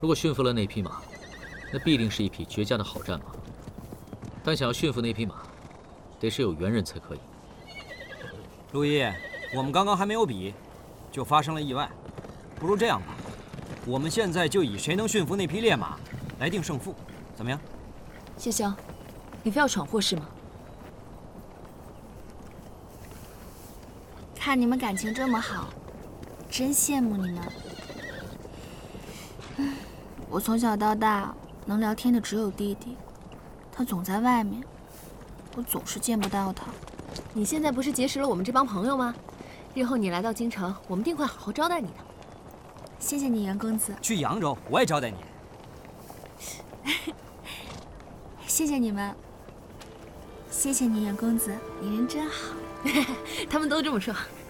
如果驯服了那匹马，那必定是一匹绝佳的好战马。但想要驯服那匹马，得是有缘人才可以。 陆毅，我们刚刚还没有比，就发生了意外。不如这样吧，我们现在就以谁能驯服那匹烈马来定胜负，怎么样？ 谢萧，你非要闯祸是吗？ 看你们感情这么好，真羡慕你们。我从小到大能聊天的只有弟弟，他总在外面，我总是见不到他。 你现在不是结识了我们这帮朋友吗？日后你来到京城，我们定会好好招待你的。 谢谢你，袁公子。 去扬州，我也招待你。 谢谢你们。谢谢你，袁公子，你人真好。 他们都这么说。